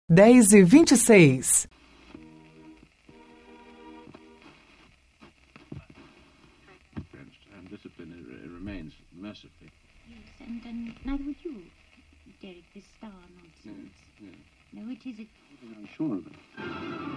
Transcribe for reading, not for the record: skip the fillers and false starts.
10h26. And discipline remains mercifully. Yes, and neither would you, Derek, this star nonsense. Yes. No, it is. I'm sure of it.